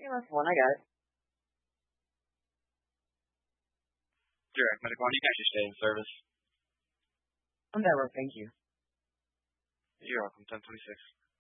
Yeah, that's the one. I got it. Direct medical, and you can actually stay in service. I'm never. Thank you. You're welcome. 1026.